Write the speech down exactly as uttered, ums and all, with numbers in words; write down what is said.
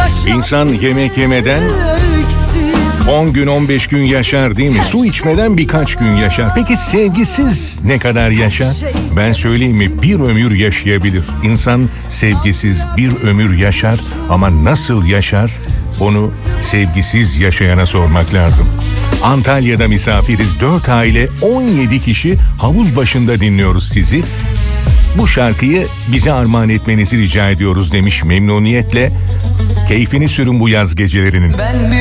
İnsan yemek yemeden on gün on beş gün yaşar değil mi? Su içmeden birkaç gün yaşar. Peki sevgisiz ne kadar yaşar? Ben söyleyeyim mi? Bir ömür yaşayabilir. İnsan sevgisiz bir ömür yaşar ama nasıl yaşar? Onu sevgisiz yaşayana sormak lazım. Antalya'da misafiriz. dört aile on yedi kişi havuz başında dinliyoruz sizi. Bu şarkıyı bize armağan etmenizi rica ediyoruz demiş memnuniyetle. Keyfini sürün bu yaz gecelerinin.